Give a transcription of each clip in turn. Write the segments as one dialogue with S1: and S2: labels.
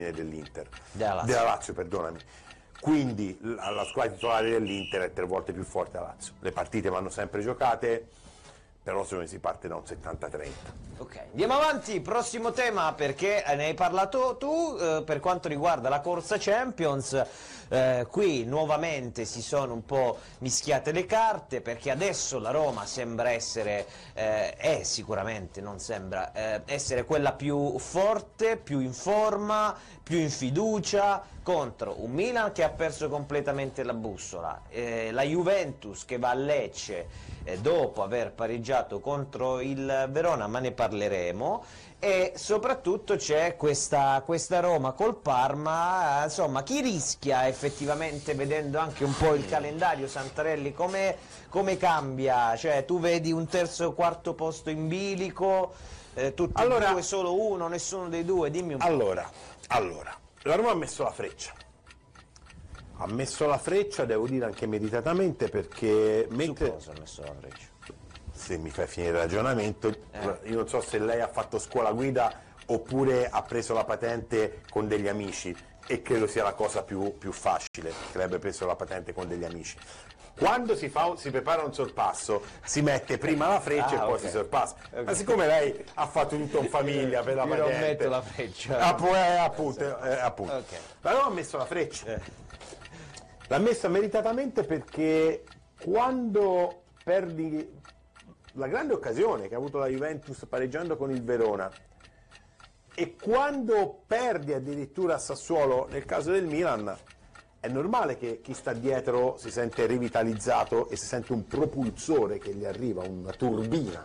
S1: dell'Inter,
S2: Della
S1: Lazio, perdonami. Quindi la squadra titolare dell'Inter è 3 volte più forte della Lazio. Le partite vanno sempre giocate, però secondo me si parte da un 70-30.
S2: Ok, andiamo avanti, prossimo tema, perché ne hai parlato tu, per quanto riguarda la corsa Champions. Qui nuovamente si sono un po' mischiate le carte, perché adesso la Roma sembra essere, sicuramente non sembra, essere quella più forte, più in forma, più in fiducia, contro un Milan che ha perso completamente la bussola, la Juventus che va a Lecce dopo aver pareggiato contro il Verona, ma ne parleremo, e soprattutto c'è questa Roma col Parma. Insomma, chi rischia effettivamente, vedendo anche un po' il calendario, Santarelli, come cambia? Cioè, tu vedi un terzo o quarto posto in bilico, tutti e due, solo uno, nessuno dei due, dimmi un po'.
S1: Allora, la Roma ha messo la freccia. Ha messo la freccia, devo dire anche meritatamente, perché
S2: Su cosa ha messo la freccia?
S1: Se mi fai finire il ragionamento, io non so se lei ha fatto scuola guida oppure ha preso la patente con degli amici, e credo sia la cosa più facile, che lei abbia preso la patente con degli amici. Quando si prepara un sorpasso, si mette prima la freccia e poi si sorpassa. Okay. Ma siccome lei ha fatto tutto in famiglia per la patente,
S2: non metto la freccia.
S1: Appunto. Okay. Ma non ha messo la freccia. L'ha messa meritatamente, perché quando perdi la grande occasione che ha avuto la Juventus pareggiando con il Verona, e quando perdi addirittura a Sassuolo nel caso del Milan, è normale che chi sta dietro si sente rivitalizzato e si sente un propulsore che gli arriva, una turbina.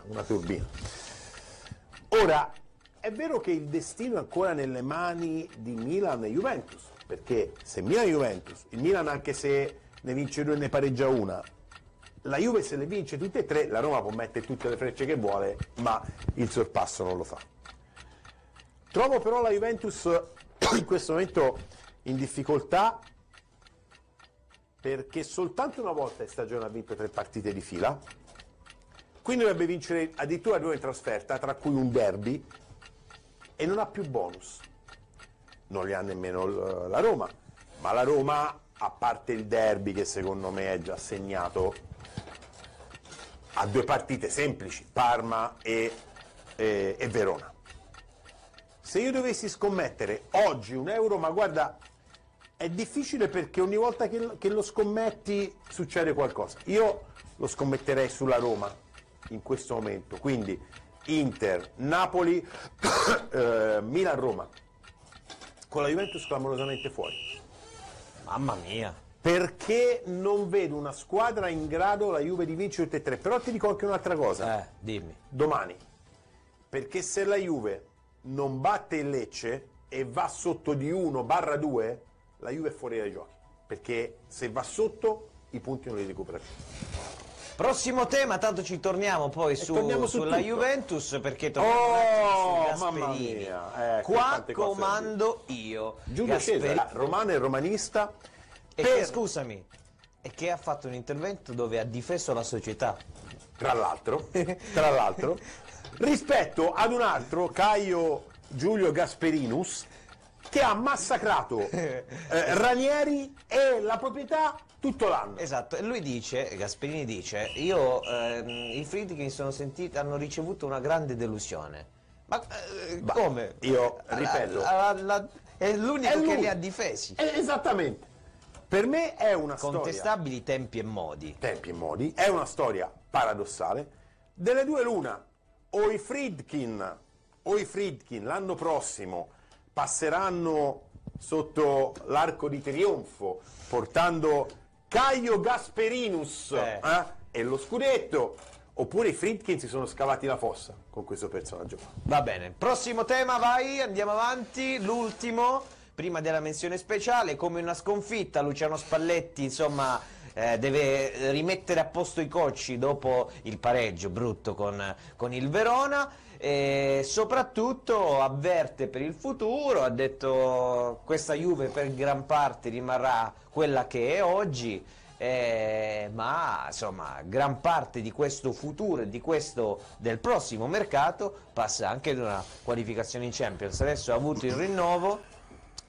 S1: Ora, è vero che il destino è ancora nelle mani di Milan e Juventus, perché se Milan e Juventus, il Milan anche se ne vince 2 e ne pareggia una, la Juve se le vince tutte e 3, la Roma può mettere tutte le frecce che vuole, ma il sorpasso non lo fa. Trovo però la Juventus in questo momento in difficoltà, perché soltanto una volta in stagione ha vinto 3 partite di fila, quindi dovrebbe vincere addirittura 2 in trasferta, tra cui un derby, e non ha più bonus. Non li ha nemmeno la Roma, ma la Roma, a parte il derby che secondo me è già segnato, ha 2 partite semplici, Parma e Verona. Se io dovessi scommettere oggi €1, ma guarda, è difficile, perché ogni volta che lo scommetti succede qualcosa. Io lo scommetterei sulla Roma in questo momento, quindi Inter, Napoli, Milan-Roma, con la Juventus clamorosamente fuori.
S2: Mamma mia!
S1: Perché non vedo una squadra in grado, la Juve, di vincere tutte e 3. Però ti dico anche un'altra cosa.
S2: Dimmi.
S1: Domani. Perché se la Juve non batte il Lecce e va sotto di 1/2, la Juve è fuori dai giochi. Perché se va sotto, i punti non li recupera più.
S2: Prossimo tema, tanto ci torniamo poi sulla
S1: tutto.
S2: Juventus, perché torniamo su
S1: mamma
S2: Gasperini.
S1: mia,
S2: Qua comando io.
S1: Giulio Cesare, romano e romanista.
S2: Scusami, e che ha fatto un intervento dove ha difeso la società.
S1: Tra l'altro, rispetto ad un altro, Caio Giulio Gasperinus, che ha massacrato Ranieri e la proprietà tutto l'anno.
S2: Esatto, e lui dice, Gasperini dice, i Friedkin hanno ricevuto una grande delusione. Ma come?
S1: Io ripeto,
S2: è l'unico che li ha difesi.
S1: Esattamente. Per me è una
S2: contestabili tempi e modi.
S1: È una storia paradossale. Delle due l'una, o i Friedkin l'anno prossimo passeranno sotto l'arco di trionfo portando Caio Gasperinus e lo scudetto, oppure i Friedkin si sono scavati la fossa con questo personaggio.
S2: Va bene, prossimo tema, vai, andiamo avanti, l'ultimo. Prima della menzione speciale, come una sconfitta, Luciano Spalletti, insomma, deve rimettere a posto i cocci dopo il pareggio brutto con il Verona, e soprattutto avverte per il futuro. Ha detto: questa Juve per gran parte rimarrà quella che è oggi, ma insomma gran parte di questo futuro e del prossimo mercato passa anche da una qualificazione in Champions. Adesso ha avuto il rinnovo